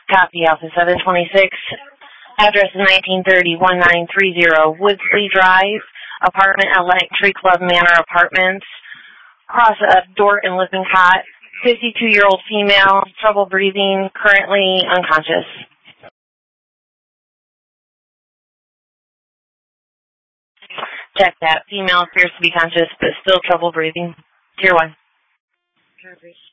Copy, Office 726. Address 1930-1930 Woodsley Drive, Apartment Electric Club Manor Apartments, cross of Dort and Lippincott, 52-year-old female, trouble breathing, currently unconscious. Check that. Female appears to be conscious, but still trouble breathing. Tier 1.